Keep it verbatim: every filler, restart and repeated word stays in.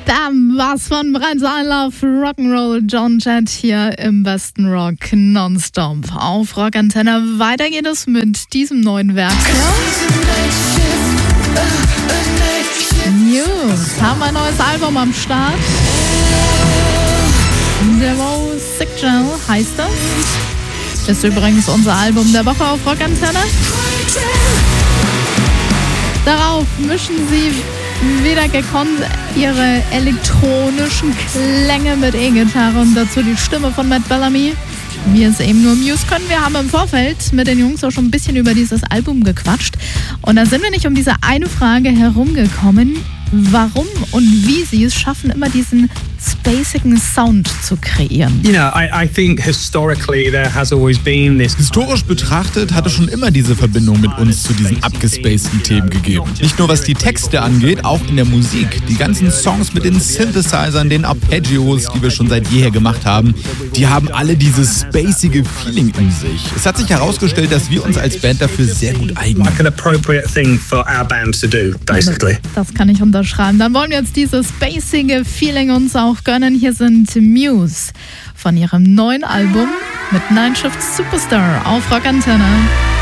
Bam, was von Brand I Love Rock'n'Roll, John Jett hier im besten Rock nonstop auf Rockantenne. Weiter geht es mit diesem neuen Werk hier. News haben ein neues Album am Start. Devo Sick Gel heißt das. Ist übrigens unser Album der Woche auf Rockantenne. Darauf mischen sie wieder gekonnt ihre elektronischen Klänge mit E-Gitarre und dazu die Stimme von Matt Bellamy. Wie es eben nur Muse können. Wir haben im Vorfeld mit den Jungs auch schon ein bisschen über dieses Album gequatscht und da sind wir nicht um diese eine Frage herumgekommen, warum und wie sie es schaffen, immer diesen spacigen Sound zu kreieren. You know, I, I think historically there has always been this. Historisch betrachtet hat es schon immer diese Verbindung mit uns zu diesen abgespaceden Themen gegeben. Nicht nur was die Texte angeht, auch in der Musik. Die ganzen Songs mit den Synthesizern, den Arpeggios, die wir schon seit jeher gemacht haben, die haben alle dieses spacige Feeling in sich. Es hat sich herausgestellt, dass wir uns als Band dafür sehr gut eignen. Like an appropriate thing for our band to do, basically. Das, das kann ich unterschreiben. Dann wollen wir jetzt dieses spacige Feeling uns auch gönnen. Hier sind Muse von ihrem neuen Album mit Night Shift Superstar auf Rockantenne.